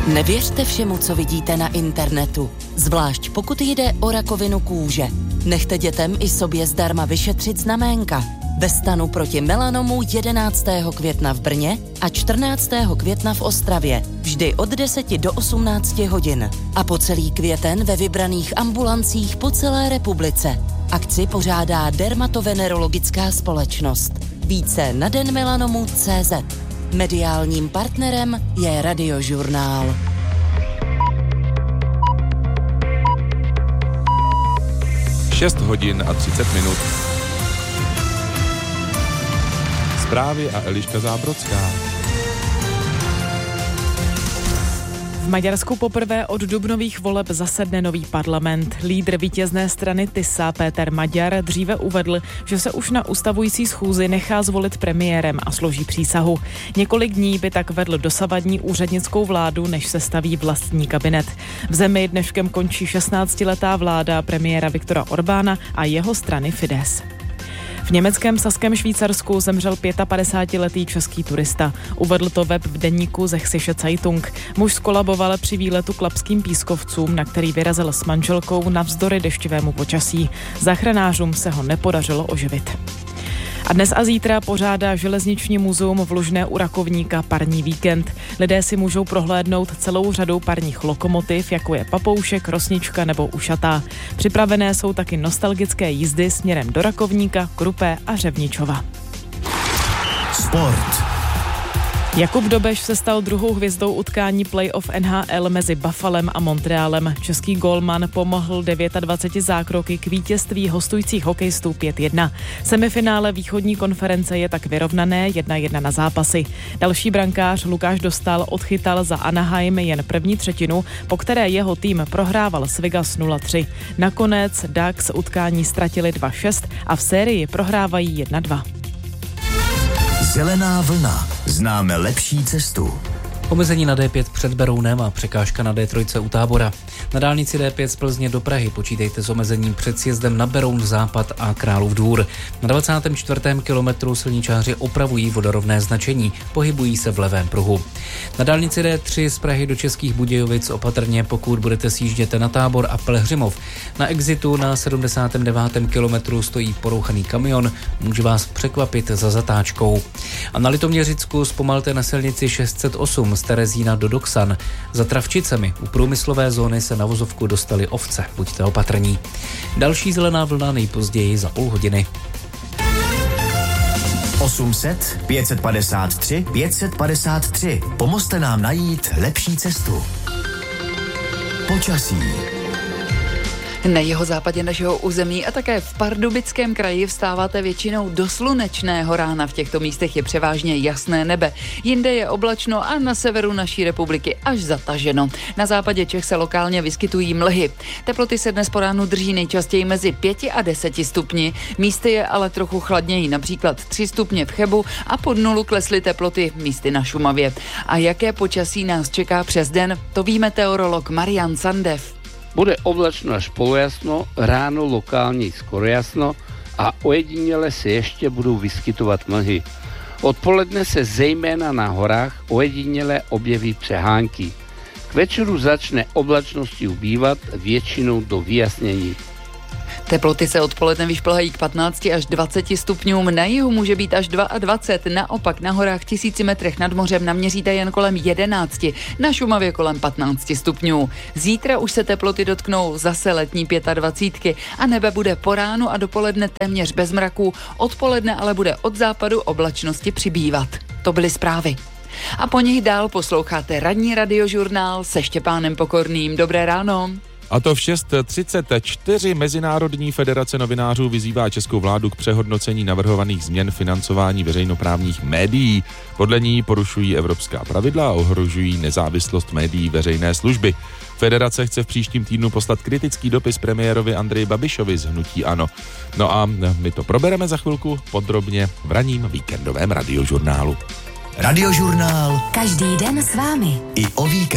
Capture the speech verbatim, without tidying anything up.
Nevěřte všemu, co vidíte na internetu, zvlášť pokud jde o rakovinu kůže. Nechte dětem i sobě zdarma vyšetřit znaménka. Ve stanu proti melanomu jedenáctého května v Brně a čtrnáctého května v Ostravě. Vždy od deseti do osmnácti hodin. A po celý květen ve vybraných ambulancích po celé republice. Akci pořádá Dermatovenerologická společnost. Více na den melanomu tečka cé zet. Mediálním partnerem je Radiožurnál. šest hodin a třicet minut. Zprávy a Eliška Zábrodská. V Maďarsku poprvé od dubnových voleb zasedne nový parlament. Lídr vítězné strany Tisa Péter Maďar dříve uvedl, že se už na ustavující schůzi nechá zvolit premiérem a složí přísahu. Několik dní by tak vedl dosavadní úřednickou vládu, než se staví vlastní kabinet. V zemi dneškem končí šestnáctiletá vláda premiéra Viktora Orbána a jeho strany Fidesz. V německém Saském Švýcarsku zemřel pětapadesátiletý český turista. Uvedl to web v deníku Sächsische Zeitung. Muž skolaboval při výletu k Lapským pískovcům, na který vyrazil s manželkou navzdory deštivému počasí. Záchranářům se ho nepodařilo oživit. A dnes a zítra pořádá Železniční muzeum v Lužné u Rakovníka parní víkend. Lidé si můžou prohlédnout celou řadu parních lokomotiv, jako je Papoušek, Rosnička nebo Ušatá. Připravené jsou taky nostalgické jízdy směrem do Rakovníka, Krupé a Řevničova. Sport. Jakub Dobeš se stal druhou hvězdou utkání playoff N H L mezi Buffalem a Montrealem. Český gólman pomohl dvaceti devíti zákroky k vítězství hostujících hokejistů pět jedna. Semifinále východní konference je tak vyrovnané jedna jedna na zápasy. Další brankář Lukáš Dostal odchytal za Anaheim jen první třetinu, po které jeho tým prohrával s Vegas nula tři. Nakonec Ducks utkání ztratili dva šest a v sérii prohrávají jedna dva. Zelená vlna. Známe lepší cestu. Omezení na D pět před Berounem a překážka na D tři u Tábora. Na dálnici D pět z Plzně do Prahy počítejte s omezením před sjezdem na Beroun západ a Králův Dvůr. Na dvacátém čtvrtém kilometru silničáři opravují vodorovné značení, pohybují se v levém pruhu. Na dálnici D tři z Prahy do Českých Budějovic opatrně, pokud budete sjíždět na Tábor a Pelhřimov. Na exitu na sedmdesátém devátém kilometru stojí porouchaný kamion, může vás překvapit za zatáčkou. A na Litoměřicku zpomalte na silnici šest set osm z Terezína do Doksan. Za Travčicemi u průmyslové zóny se na vozovku dostali ovce. Buďte opatrní. Další zelená vlna nejpozději za půl hodiny. osm set, pět set padesát tři, pět set padesát tři. Pomozte nám najít lepší cestu. Počasí. Na jihozápadě našeho území a také v Pardubickém kraji vstáváte většinou do slunečného rána. V těchto místech je převážně jasné nebe. Jinde je oblačno a na severu naší republiky až zataženo. Na západě Čech se lokálně vyskytují mlhy. Teploty se dnes po ránu drží nejčastěji mezi pěti a deseti stupni. Místy je ale trochu chladněji, například tři stupně v Chebu a pod nulu klesly teploty místy na Šumavě. A jaké počasí nás čeká přes den, to ví meteorolog Marian Sandev. Bude oblačno až polojasno, ráno lokálně skoro jasno a ojediněle se ještě budou vyskytovat mlhy. Odpoledne se zejména na horách ojediněle objeví přehánky. K večeru začne oblačnosti ubývat, většinou do vyjasnění. Teploty se odpoledne vyšplhají k patnácti až dvaceti stupňům, na jihu může být až dvacet dva, naopak na horách tisíci metrech nad mořem naměříte jen kolem jedenácti, na Šumavě kolem patnácti stupňů. Zítra už se teploty dotknou zase letní dvacítky a nebe bude po ránu a dopoledne téměř bez mraků, odpoledne ale bude od západu oblačnosti přibývat. To byly zprávy. A po nich dál posloucháte ranní radiožurnál se Štěpánem Pokorným. Dobré ráno. A to v šest třicet čtyři Mezinárodní federace novinářů vyzývá českou vládu k přehodnocení navrhovaných změn financování veřejnoprávních médií. Podle ní porušují evropská pravidla a ohrožují nezávislost médií veřejné služby. Federace chce v příštím týdnu poslat kritický dopis premiérovi Andreji Babišovi z hnutí ANO. No a my to probereme za chvilku podrobně v ranním víkendovém radiožurnálu. Radiožurnál. Každý den s vámi. I o víkendu.